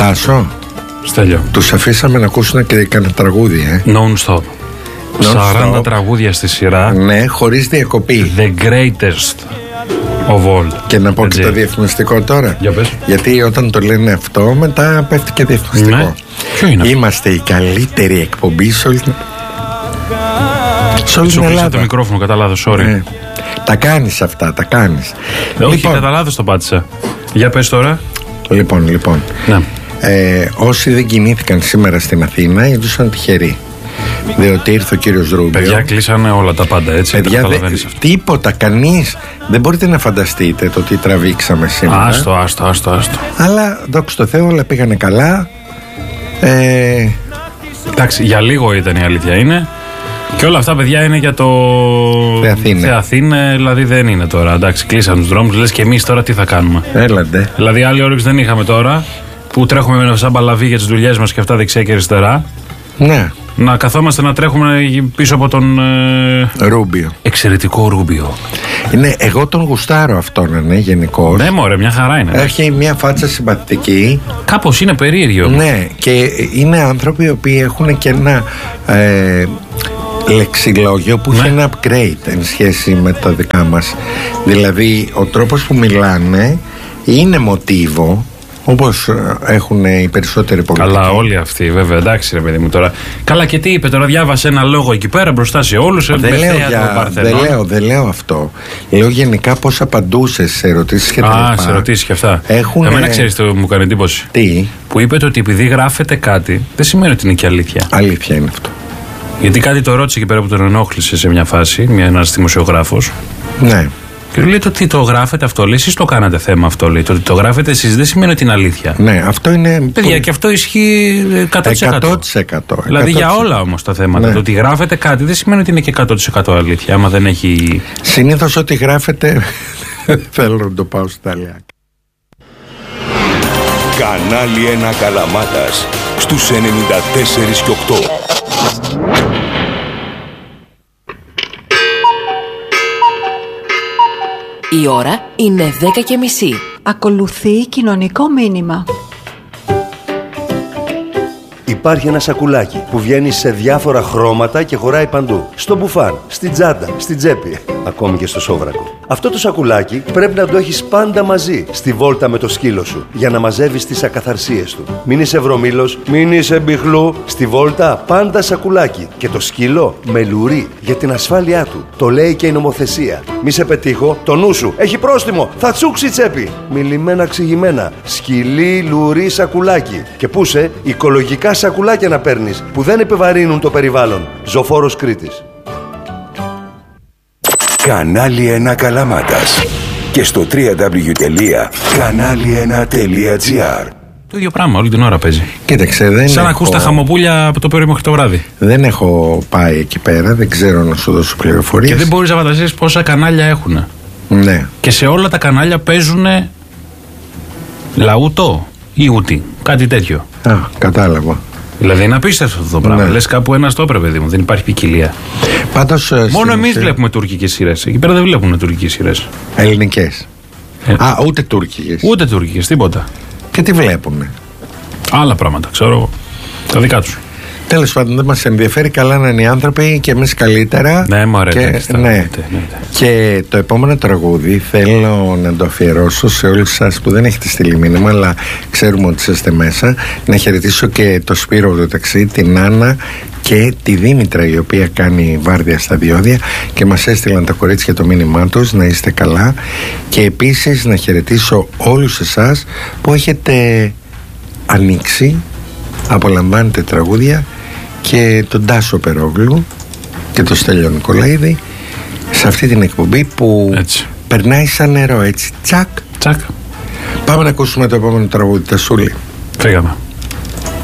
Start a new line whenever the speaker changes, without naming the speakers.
Τάσο,
Στέλιο,
τους αφήσαμε να ακούσουν και κανένα τραγούδι,
Non-stop. 40 τραγούδια στη σειρά.
Ναι, χωρίς διακοπή.
The greatest of all.
Και να πω και το διαφημιστικό τώρα.
Για πες.
Γιατί όταν το λένε αυτό, μετά πέφτει και διαφημιστικό.
Ναι. Ποιο είναι αυτό?
Είμαστε η καλύτερη εκπομπή σε όλη την Ελλάδα.
Το μικρόφωνο κατά λάθος, sorry.
Ναι. Τα κάνεις αυτά, τα κάνεις.
Όχι, κατά λάθος το πάτησα. Για πες τώρα.
Λοιπόν.
Ναι.
Όσοι δεν κινήθηκαν σήμερα στην Αθήνα, ήτουσαν τυχεροί. Διότι ήρθε ο κύριος Ρούμπιο.
Παιδιά, κλείσανε όλα τα πάντα, έτσι.
Παιδιά, τίποτα, κανείς. Δεν μπορείτε να φανταστείτε το τι τραβήξαμε σήμερα.
Άστο.
Αλλά δόξα τω Θεώ, όλα πήγανε καλά.
Εντάξει, για λίγο ήταν η αλήθεια είναι. Και όλα αυτά, παιδιά, είναι για το Θεαθήνε, δηλαδή δεν είναι τώρα. Εντάξει, κλείσαν τους δρόμους, λες και εμείς τώρα τι θα κάνουμε.
Έλαντε.
Δηλαδή, άλλη όρεξη δεν είχαμε τώρα, που τρέχουμε σαν παλαβή για τις δουλειές μας και αυτά δεξιά και αριστερά.
Ναι.
Να καθόμαστε να τρέχουμε πίσω από τον
Ρούμπιο.
Εξαιρετικό Ρούμπιο.
Εγώ τον γουστάρω αυτόν, ναι, γενικώς.
Ναι, μωρέ, μια χαρά είναι.
Έχει μια φάτσα συμπαθητική.
Κάπως είναι περίεργο.
Ναι, και είναι άνθρωποι οι οποίοι έχουν και ένα λεξιλόγιο που έχει ένα upgrade εν σχέση με τα δικά μας. Δηλαδή, ο τρόπος που μιλάνε είναι μοτίβο, όπως έχουν οι περισσότεροι πολιτικοί.
Καλά, όλοι αυτοί, βέβαια, εντάξει, ρε παιδί μου τώρα. Καλά, και τι είπε τώρα, διάβασε ένα λόγο εκεί πέρα μπροστά σε όλους.
Δεν λέω αυτό. Λέω γενικά πώς απαντούσες σε ερωτήσεις και τα λοιπά.
Σε ερωτήσεις και αυτά. Εμένα ξέρεις τι μου κάνει εντύπωση.
Τι?
Που είπε ότι επειδή γράφεται κάτι, δεν σημαίνει ότι είναι και αλήθεια.
Αλήθεια είναι αυτό.
Γιατί κάτι το ρώτησε εκεί πέρα που τον ενόχλησε σε μια φάση, ένας δημοσιογράφος.
Ναι.
Και του λέει το τι το γράφετε αυτό, λέει, εσείς το κάνατε θέμα αυτό, λέει. Το ότι το γράφετε εσείς δεν σημαίνει ότι είναι αλήθεια.
Ναι, αυτό είναι.
Παιδιά, και αυτό ισχύει 100%. Δηλαδή για όλα όμως τα θέματα. Ναι. Το ότι γράφετε κάτι δεν σημαίνει ότι είναι και 100% αλήθεια. Άμα δεν έχει.
Συνήθως ότι γράφετε. Θέλω να το πάω στα Ιταλία.
Κανάλι 1 Καλαμάτας στους 94 και 8.
Η ώρα είναι 10:30.
Ακολουθεί κοινωνικό μήνυμα.
Υπάρχει ένα σακουλάκι που βγαίνει σε διάφορα χρώματα και χωράει παντού. Στο μπουφάν, στην τσάντα, στην τσέπη, ακόμη και στο σόβρακο. Αυτό το σακουλάκι πρέπει να το έχεις πάντα μαζί στη βόλτα με το σκύλο σου για να μαζεύεις τις ακαθαρσίες του. Μην είσαι βρωμήλος, μην είσαι μπιχλού. Στη βόλτα πάντα σακουλάκι και το σκύλο με λουρί για την ασφάλειά του. Το λέει και η νομοθεσία. Μη σε πετύχω, το νου σου έχει πρόστιμο, θα τσούξει τσέπη. Μιλημένα ξηγημένα, σκυλί, λουρί, σακουλάκι. Και πούσε οικολογικά σακουλάκια να παίρνεις που δεν επιβαρύνουν το περιβάλλον. Ζωφόρος Κρήτης.
Κανάλι 1 Καλαμάτας και στο www.kanali1.gr.
Το ίδιο πράγμα, όλη την ώρα παίζει.
Κοίταξε, δεν
σαν να ακούς τα χαμοπούλια από το πρωί μέχρι το βράδυ.
Δεν έχω πάει εκεί πέρα, δεν ξέρω να σου δώσω πληροφορίες.
Και δεν μπορείς να φανταστείς πόσα κανάλια έχουν.
Ναι.
Και σε όλα τα κανάλια παίζουν λαούτο ή ούτι, κάτι τέτοιο.
Κατάλαβα.
Δηλαδή είναι απίστευτο αυτό το πράγμα. Ναι. Λες κάπου ένας το έπρεπε, παιδί μου, δεν υπάρχει ποικιλία.
Πάντως,
μόνο εμείς βλέπουμε τουρκικές σειρές. Εκεί πέρα δεν βλέπουν τουρκικές σειρές.
Ελληνικές. Ούτε τουρκικές.
Ούτε τουρκικές, τίποτα.
Και τι βλέπουνε?
Άλλα πράγματα, ξέρω εγώ. Τα δικά τους.
Τέλος πάντων, δεν μας ενδιαφέρει, καλά να είναι οι άνθρωποι και εμείς καλύτερα.
Ναι, μου αρέσει.
Ναι. Και το επόμενο τραγούδι θέλω να το αφιερώσω σε όλους σας που δεν έχετε στείλει μήνυμα, αλλά ξέρουμε ότι είστε μέσα. Να χαιρετήσω και το Σπύρο από το ταξί, την Άννα και τη Δήμητρα, η οποία κάνει βάρδια στα διόδια και μας έστειλαν τα κορίτσια το μήνυμά τους. Να είστε καλά. Και επίσης να χαιρετήσω όλους εσάς που έχετε ανοίξει, απολαμβάνετε τραγούδια, και τον Τάσο Περόγλου και τον Στέλιο Νικολαίδη σε αυτή την εκπομπή που έτσι περνάει σαν νερό, έτσι, τσακ.
Τσακ.
Πάμε να ακούσουμε το επόμενο τραγούδι, Τασούλη.
Φύγαμε.